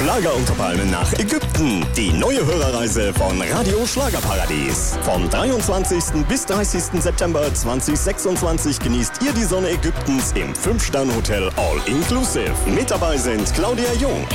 Schlager unter Palmen nach Ägypten. Die neue Hörerreise von Radio Schlagerparadies. Vom 23. bis 30. September 2026 genießt ihr die Sonne Ägyptens im 5-Sterne-Hotel All Inclusive. Mit dabei sind Claudia Jung,